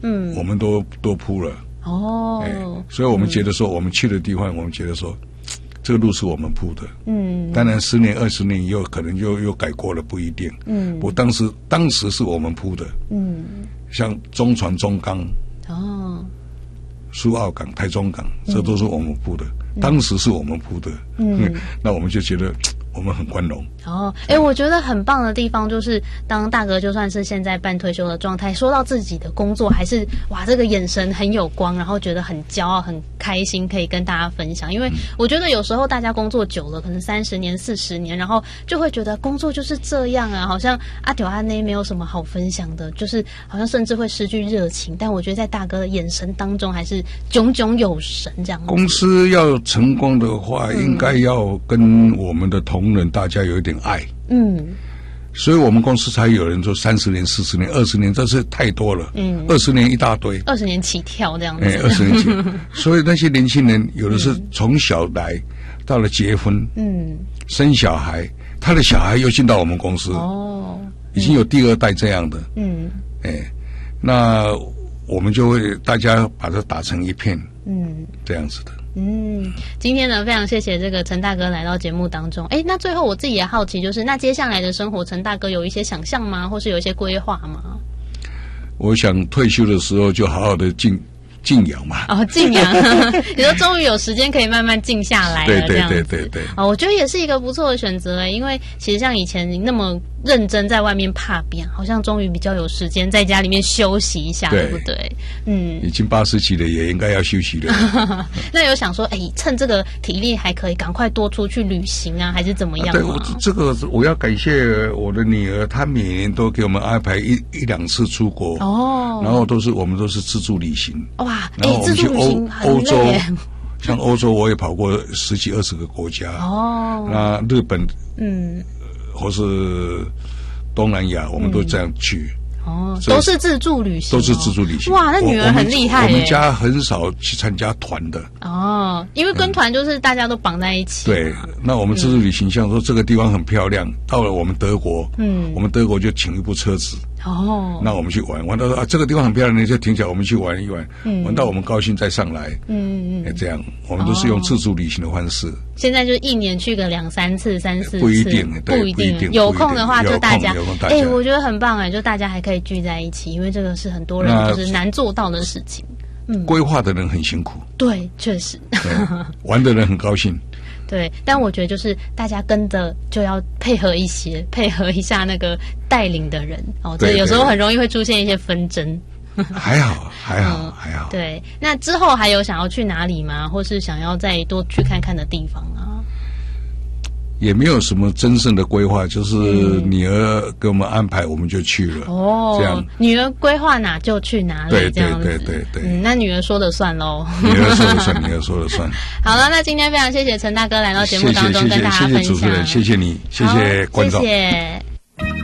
我们都铺了。所以我们觉得说，我们去的地方，我们觉得说，这个路是我们铺的。当然10年、20年以后，可能又改过了，不一定。不过当时是我们铺的。像中船、中钢、苏澳港、台中港，这都是我们铺的。当时是我们铺的。那我们就觉得我们很光荣。 我觉得很棒的地方就是，当大哥就算是现在半退休的状态，说到自己的工作，还是哇，这个眼神很有光，然后觉得很骄傲、很开心，可以跟大家分享。因为我觉得有时候大家工作久了，可能30年、40年，然后就会觉得工作就是这样啊，好像阿丢阿内没有什么好分享的，就是好像甚至会失去热情。但我觉得在大哥的眼神当中，还是炯炯有神这样子。 公司要成功的话，应该要跟我们的同仁大家有一点爱。所以我们公司才有人做30年、40年、20年，这是太多了。20年一大堆 ，20年起跳这样子。 20年起，所以那些年轻人有的是从小来，到了结婚，生小孩，他的小孩又进到我们公司，已经有第2代这样的。那我们就会大家把它打成一片，这样子的。 今天呢，非常谢谢这个陈大哥来到节目当中。那最后我自己也好奇，就是那接下来的生活，陈大哥有一些想象吗？或是有一些规划吗？ 我想退休的时候就好好的静养嘛。 静养，你说终于有时间可以慢慢静下来了，这样子。对。我觉得也是一个不错的选择因为其实像以前你那么认真在外面踏遍，好像终于比较有时间在家里面休息一下，对不对？ 已经80几了，也应该要休息了。 那有想说，趁这个体力还可以，赶快多出去旅行啊，还是怎么样吗？ 对，这个我要感谢我的女儿，她每年都给我们安排一两次出国。然后我们都是自助旅行。 哇， 然后我们去欧洲，像欧洲我也跑过10几20个国家。那日本，或是东南亚，我们都这样去。 都是自助旅行。 哇， 那女儿很厉害。 我们家很少去参加团的。 因为跟团就是大家都绑在一起。 对，那我们自助旅行，像说这个地方很漂亮，到了我们德国，我们德国就请一部车子。那我们去玩到这个地方很漂亮，你就停下来，我们去玩一玩，玩到我们高兴再上来。这样我们都是用自助旅行的方式。 现在就1年去个2、3次、3、4次， 不一定， 有空的话就大家。我觉得很棒就大家还可以聚在一起，因为这个是很多人就是难做到的事情。 规划的人很辛苦。 对，确实。 玩的人很高兴。 对，但我觉得就是大家跟着就要配合一下那个带领的人这有时候很容易会出现一些纷争。 还好。 对，那之后还有想要去哪里吗？或是想要再多去看看的地方啊？ 也没有什么真正的规划，就是女儿给我们安排，我们就去了。这样女儿规划哪就去哪里，这样子。对。那女儿说了算喽。女儿说了算。 好了，那今天非常谢谢陈大哥来到节目当中跟大家分享。 谢谢主持人，谢谢你，谢谢观众， 谢谢。